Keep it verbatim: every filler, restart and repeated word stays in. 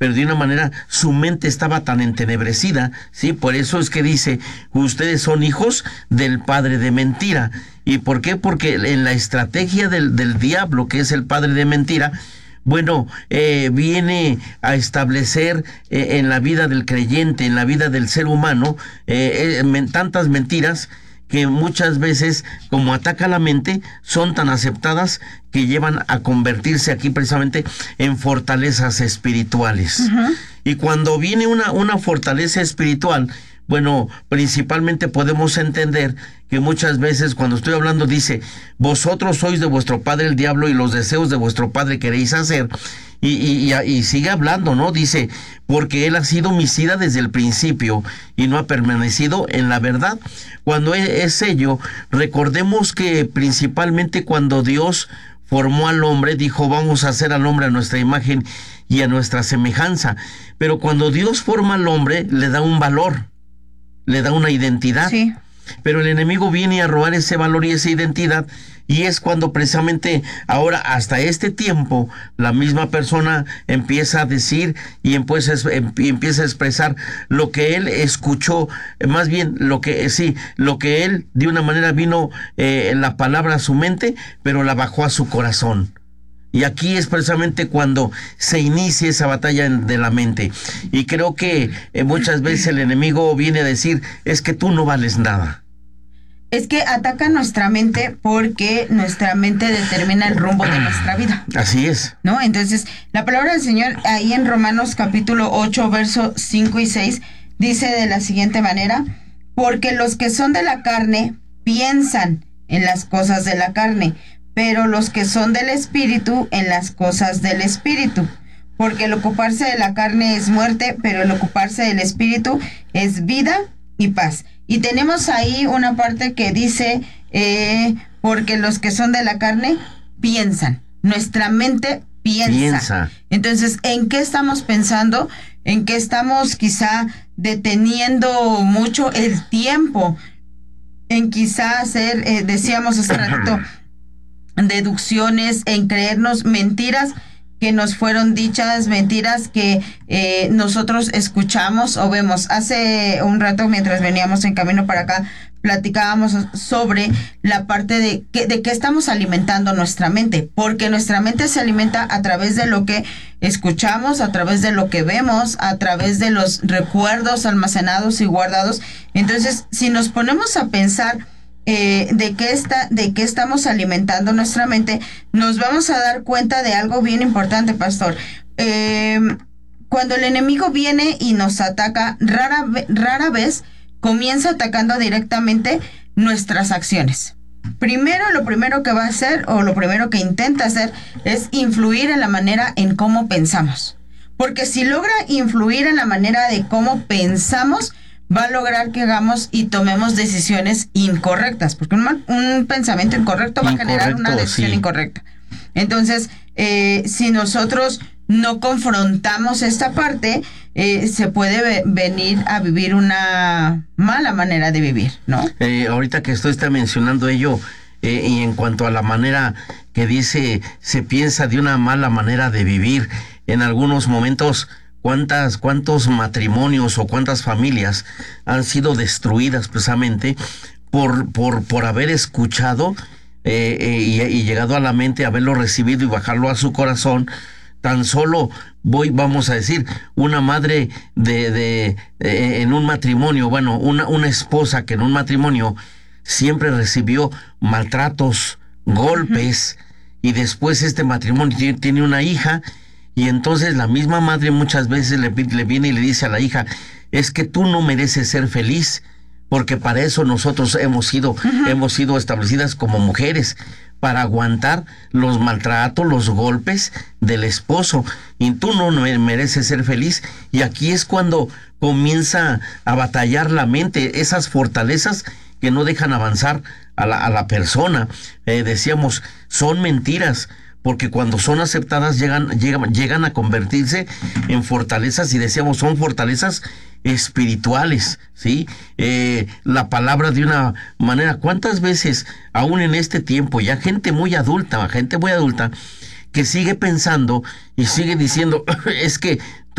pero de una manera su mente estaba tan entenebrecida, ¿sí? Por eso es que dice, ustedes son hijos del padre de mentira. ¿Y por qué? Porque en la estrategia del, del diablo, que es el padre de mentira, bueno, eh, viene a establecer eh, en la vida del creyente, en la vida del ser humano, eh, eh, men- tantas mentiras que muchas veces, como ataca la mente, son tan aceptadas que llevan a convertirse aquí precisamente en fortalezas espirituales. Uh-huh. Y cuando viene una, una fortaleza espiritual, bueno, principalmente podemos entender que muchas veces cuando estoy hablando dice, vosotros sois de vuestro padre el diablo y los deseos de vuestro padre queréis hacer, y, y, y, y sigue hablando, ¿no? Dice, porque él ha sido homicida desde el principio y no ha permanecido en la verdad. Cuando es ello, recordemos que principalmente cuando Dios formó al hombre, dijo, vamos a hacer al hombre a nuestra imagen y a nuestra semejanza. Pero cuando Dios forma al hombre, le da un valor, le da una identidad. Sí. Pero el enemigo viene a robar ese valor y esa identidad, y es cuando precisamente ahora, hasta este tiempo, la misma persona empieza a decir y empieza, empieza a expresar lo que él escuchó, más bien lo que sí, lo que él de una manera vino eh, la palabra a su mente, pero la bajó a su corazón. Y aquí es precisamente cuando se inicia esa batalla de la mente. Y creo que eh, muchas veces el enemigo viene a decir, es que tú no vales nada. Es que ataca nuestra mente porque nuestra mente determina el rumbo de nuestra vida. Así es. ¿No? Entonces, la palabra del Señor ahí en Romanos capítulo ocho, versos cinco y seis, dice de la siguiente manera, porque los que son de la carne piensan en las cosas de la carne, pero los que son del Espíritu en las cosas del Espíritu. Porque el ocuparse de la carne es muerte, pero el ocuparse del Espíritu es vida y paz. Y tenemos ahí una parte que dice, eh, porque los que son de la carne piensan. Nuestra mente piensa. piensa. Entonces, ¿en qué estamos pensando? ¿En qué estamos quizá deteniendo mucho el tiempo? En quizá hacer, eh, decíamos hace ratito, deducciones, en creernos mentiras que nos fueron dichas, mentiras que eh, nosotros escuchamos o vemos. Hace un rato, mientras veníamos en camino para acá, platicábamos sobre la parte de que, de que estamos alimentando nuestra mente, porque nuestra mente se alimenta a través de lo que escuchamos, a través de lo que vemos, a través de los recuerdos almacenados y guardados. Entonces, si nos ponemos a pensar Eh, de qué está, de qué estamos alimentando nuestra mente, nos vamos a dar cuenta de algo bien importante, pastor. Eh, cuando el enemigo viene y nos ataca, rara, rara vez comienza atacando directamente nuestras acciones. Primero, lo primero que va a hacer, o lo primero que intenta hacer, es influir en la manera en cómo pensamos. Porque si logra influir en la manera de cómo pensamos, va a lograr que hagamos y tomemos decisiones incorrectas, porque un, un pensamiento incorrecto va Incorrecto, a generar una decisión sí. incorrecta. Entonces, eh, si nosotros no confrontamos esta parte, eh, se puede ve- venir a vivir una mala manera de vivir, ¿no? Eh, ahorita que estoy está mencionando ello, eh, y en cuanto a la manera que dice, se piensa de una mala manera de vivir, en algunos momentos, ¿Cuántas, cuántos matrimonios o cuántas familias han sido destruidas precisamente por, por, por haber escuchado eh, eh, y, y llegado a la mente, haberlo recibido y bajarlo a su corazón? Tan solo voy, vamos a decir, una madre de, de eh, en un matrimonio, bueno, una, una esposa que en un matrimonio siempre recibió maltratos, golpes, uh-huh. y después este matrimonio tiene, tiene una hija. Y entonces la misma madre muchas veces le, le viene y le dice a la hija, es que tú no mereces ser feliz, porque para eso nosotros hemos sido, uh-huh. hemos sido establecidas como mujeres, para aguantar los maltratos, los golpes del esposo, y tú no mereces ser feliz. Y aquí es cuando comienza a batallar la mente, esas fortalezas que no dejan avanzar a la, a la persona. Eh, decíamos, son mentiras, porque cuando son aceptadas llegan, llegan, llegan a convertirse en fortalezas, y decíamos, son fortalezas espirituales, ¿sí? Eh, la palabra de una manera, ¿cuántas veces, aún en este tiempo, ya gente muy adulta, gente muy adulta, que sigue pensando y sigue diciendo, es que